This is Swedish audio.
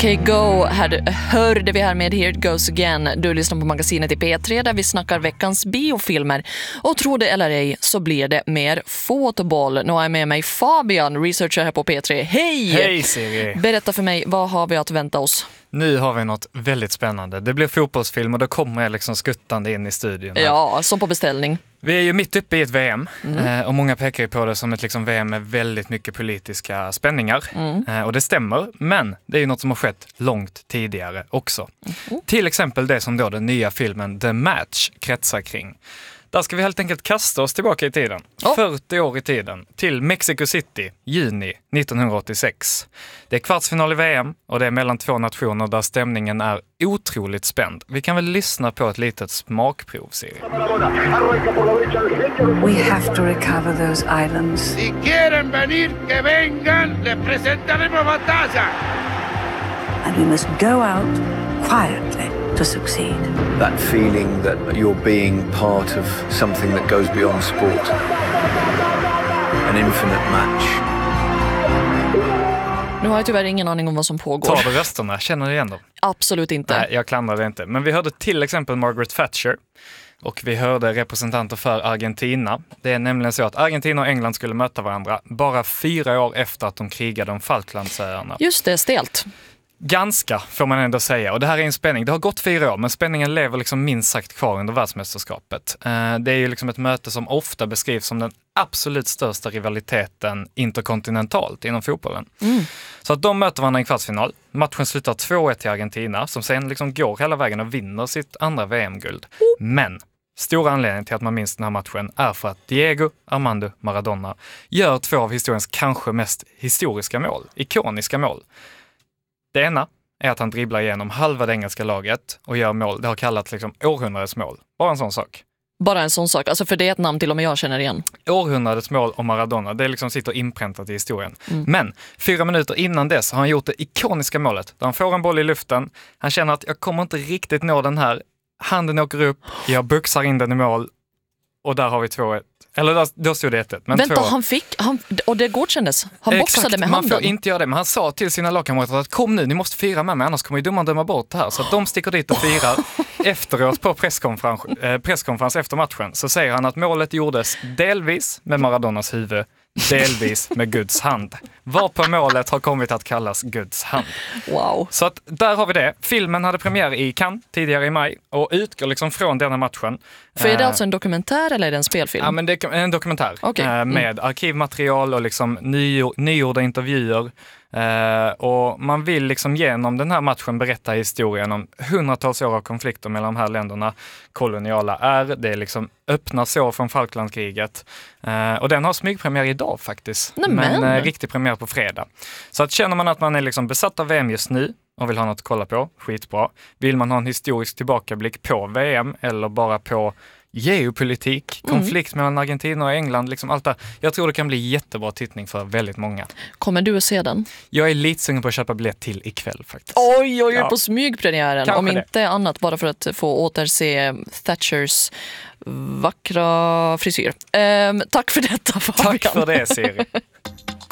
OK Go hörde vi här med Here It Goes Again. Du lyssnar på magasinet i P3 där vi snackar veckans biofilmer. Och tro det eller ej så blir det mer fotboll. Nu har jag med mig Fabian, researcher här på P3. Hej! Hej Siri! Berätta för mig, vad har vi att vänta oss? Nu har vi något väldigt spännande. Det blir fotbollsfilm och då kommer jag liksom skuttande in i studion. Ja, som på beställning. Vi är ju mitt uppe i ett VM och många pekar ju på det som ett liksom VM med väldigt mycket politiska spänningar. Och det stämmer, men det är ju något som har skett långt tidigare också. Till exempel det som då den nya filmen The Match kretsar kring. Där ska vi helt enkelt kasta oss tillbaka i tiden. 40 år i tiden. Till Mexico City, juni 1986. Det är kvartsfinal i VM och det är mellan två nationer där stämningen är otroligt spänd. Vi kan väl lyssna på ett litet smakprov, Siri. We have to recover those islands. Si quieren venir, que vengan, les presentaremos batalla. And we must go out quietly to succeed. That feeling that you're being part of something that goes beyond sport. An infinite match. Nu har jag tyvärr ingen aning om vad som pågår. Tar du rösterna? Känner du igen dem? Absolut inte. Nej, jag klandrar det inte. Men vi hörde till exempel Margaret Thatcher. Och vi hörde representanter för Argentina. Det är nämligen så att Argentina och England skulle möta varandra bara 4 år efter att de krigade om Falklandsöarna. Just det, stelt. Ganska får man ändå säga. Och det här är en spänning. Det har gått 4 år men spänningen lever liksom minst sagt kvar under världsmästerskapet. Det är ju liksom ett möte som ofta beskrivs som den absolut största rivaliteten interkontinentalt inom fotbollen. Så att de möter varandra i en kvartsfinal. Matchen slutar 2-1 till Argentina som sen liksom går hela vägen och vinner sitt andra VM-guld. Men stora anledningen till att man minns den här matchen är för att Diego Armando Maradona gör 2 av historiens kanske mest historiska mål, ikoniska mål. Det ena är att han dribblar igenom halva det engelska laget och gör mål. Det har kallats liksom århundradets mål. Bara en sån sak. Bara en sån sak. Alltså för det är ett namn till och med jag känner igen. Århundradets mål om Maradona. Det liksom sitter inpräntat i historien. Men 4 minuter innan dess har han gjort det ikoniska målet. Där han får en boll i luften. Han känner att jag kommer inte riktigt nå den här. Handen åker upp. Jag buxar in den i mål. Och där har vi 2-1. Eller då stod det 1-1. Men vänta, och det godkändes. Han boxade med handen. Man får inte göra det, men han sa till sina lagkamrater att kom nu, ni måste fira med mig, annars kommer ju domaren döma bort det här. Så att de sticker dit och firar. Efteråt på presskonferens efter matchen så säger han att målet gjordes delvis med Maradonas huvud, delvis med Guds hand. Varpå målet har kommit att kallas Guds hand. Wow. Så att där har vi det. Filmen hade premiär i Cannes tidigare i maj och utgår liksom från denna matchen. För är det alltså en dokumentär eller är det en spelfilm? Ja, men det är en dokumentär med arkivmaterial och liksom nygjorda intervjuer. Och man vill liksom genom den här matchen berätta historien om hundratals år av konflikter mellan de här länderna. Koloniala det är liksom öppna sår från Falklandskriget. Och den har smygpremiär idag faktiskt. Men riktig premiär på fredag. Så att känner man att man är liksom besatt av VM just nu och vill ha något att kolla på, skitbra. Vill man ha en historisk tillbakablick på VM eller bara på geopolitik, konflikt mellan Argentina och England, liksom allt det. Jag tror det kan bli jättebra tittning för väldigt många. Kommer du att se den? Jag är lite sugen på att köpa biljett till ikväll faktiskt. Oj, på smygpremiären. Kanske om inte det. Annat bara för att få återse Thatchers vackra frisyr. Tack för detta, Fabian. Tack för det, Siri.